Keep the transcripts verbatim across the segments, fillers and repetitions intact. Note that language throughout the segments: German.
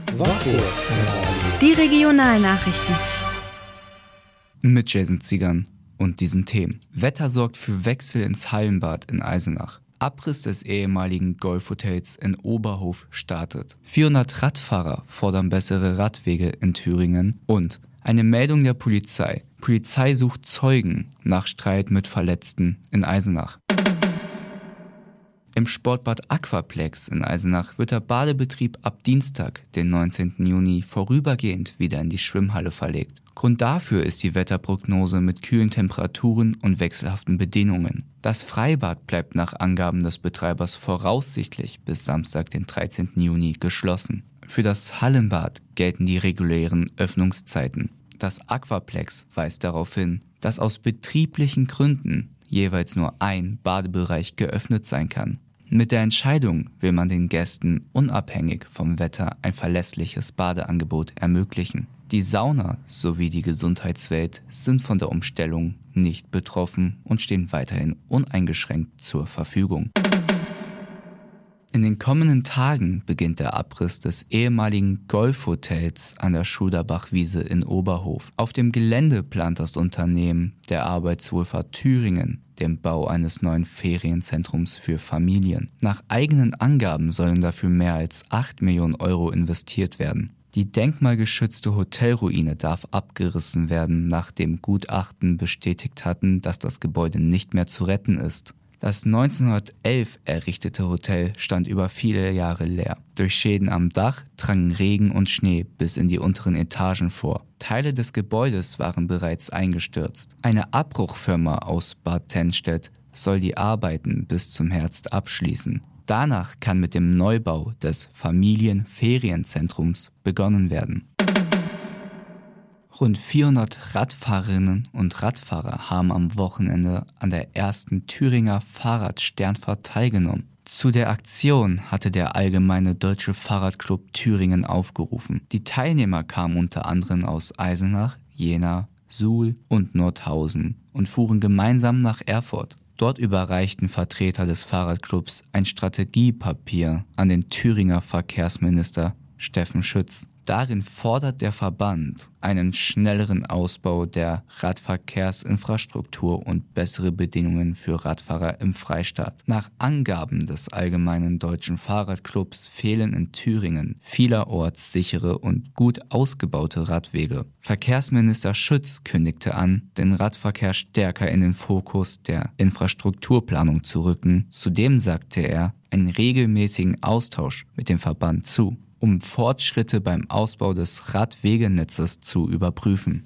Wartburg. Die Regionalnachrichten. Mit Jason Ziegern und diesen Themen. Wetter sorgt für Wechsel ins Hallenbad in Eisenach. Abriss des ehemaligen Golfhotels in Oberhof startet. vierhundert Radfahrer fordern bessere Radwege in Thüringen. Und eine Meldung der Polizei. Polizei sucht Zeugen nach Streit mit Verletzten in Eisenach. Im Sportbad Aquaplex in Eisenach wird der Badebetrieb ab Dienstag, den neunzehnten Juni, vorübergehend wieder in die Schwimmhalle verlegt. Grund dafür ist die Wetterprognose mit kühlen Temperaturen und wechselhaften Bedingungen. Das Freibad bleibt nach Angaben des Betreibers voraussichtlich bis Samstag, den dreizehnten Juni, geschlossen. Für das Hallenbad gelten die regulären Öffnungszeiten. Das Aquaplex weist darauf hin, dass aus betrieblichen Gründen jeweils nur ein Badebereich geöffnet sein kann. Mit der Entscheidung will man den Gästen unabhängig vom Wetter ein verlässliches Badeangebot ermöglichen. Die Sauna sowie die Gesundheitswelt sind von der Umstellung nicht betroffen und stehen weiterhin uneingeschränkt zur Verfügung. In den kommenden Tagen beginnt der Abriss des ehemaligen Golfhotels an der Schuderbachwiese in Oberhof. Auf dem Gelände plant das Unternehmen der Arbeitswohlfahrt Thüringen den Bau eines neuen Ferienzentrums für Familien. Nach eigenen Angaben sollen dafür mehr als acht Millionen Euro investiert werden. Die denkmalgeschützte Hotelruine darf abgerissen werden, nachdem Gutachten bestätigt hatten, dass das Gebäude nicht mehr zu retten ist. Das neunzehnhundertelf errichtete Hotel stand über viele Jahre leer. Durch Schäden am Dach drangen Regen und Schnee bis in die unteren Etagen vor. Teile des Gebäudes waren bereits eingestürzt. Eine Abbruchfirma aus Bad Tennstedt soll die Arbeiten bis zum Herbst abschließen. Danach kann mit dem Neubau des Familienferienzentrums begonnen werden. Rund vierhundert Radfahrerinnen und Radfahrer haben am Wochenende an der ersten Thüringer Fahrradsternfahrt teilgenommen. Zu der Aktion hatte der Allgemeine Deutsche Fahrradclub Thüringen aufgerufen. Die Teilnehmer kamen unter anderem aus Eisenach, Jena, Suhl und Nordhausen und fuhren gemeinsam nach Erfurt. Dort überreichten Vertreter des Fahrradclubs ein Strategiepapier an den Thüringer Verkehrsminister Steffen Schütz. Darin fordert der Verband einen schnelleren Ausbau der Radverkehrsinfrastruktur und bessere Bedingungen für Radfahrer im Freistaat. Nach Angaben des Allgemeinen Deutschen Fahrradclubs fehlen in Thüringen vielerorts sichere und gut ausgebaute Radwege. Verkehrsminister Schütz kündigte an, den Radverkehr stärker in den Fokus der Infrastrukturplanung zu rücken. Zudem sagte er einen regelmäßigen Austausch mit dem Verband zu, um Fortschritte beim Ausbau des Radwegenetzes zu überprüfen.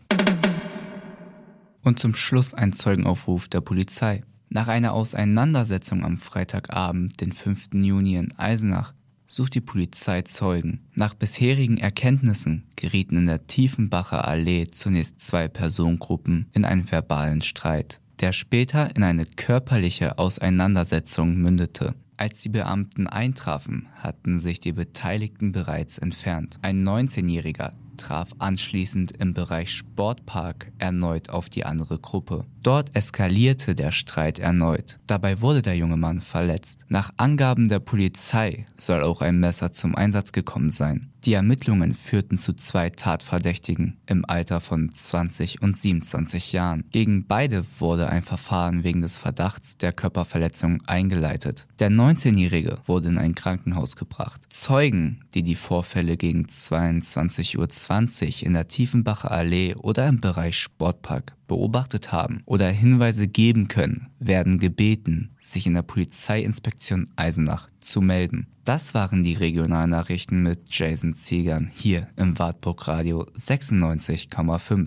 Und zum Schluss ein Zeugenaufruf der Polizei. Nach einer Auseinandersetzung am Freitagabend, den fünften Juni in Eisenach, sucht die Polizei Zeugen. Nach bisherigen Erkenntnissen gerieten in der Tiefenbacher Allee zunächst zwei Personengruppen in einen verbalen Streit, der später in eine körperliche Auseinandersetzung mündete. Als die Beamten eintrafen, hatten sich die Beteiligten bereits entfernt. Ein neunzehnjähriger traf anschließend im Bereich Sportpark erneut auf die andere Gruppe. Dort eskalierte der Streit erneut. Dabei wurde der junge Mann verletzt. Nach Angaben der Polizei soll auch ein Messer zum Einsatz gekommen sein. Die Ermittlungen führten zu zwei Tatverdächtigen im Alter von zwanzig und siebenundzwanzig Jahren. Gegen beide wurde ein Verfahren wegen des Verdachts der Körperverletzung eingeleitet. Der neunzehnjährige wurde in ein Krankenhaus gebracht. Zeugen, die die Vorfälle gegen zweiundzwanzig Uhr zwanzig in der Tiefenbacher Allee oder im Bereich Sportpark beobachtet haben oder Hinweise geben können, werden gebeten, sich in der Polizeiinspektion Eisenach zu melden. Das waren die Regionalnachrichten mit Jason Ziegern hier im Wartburg Radio sechsundneunzig Komma fünf.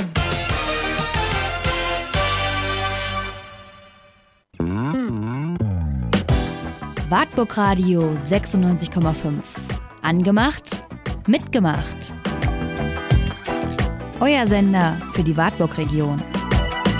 Wartburg Radio sechsundneunzig Komma fünf. Angemacht, mitgemacht. Euer Sender für die Wartburg-Region.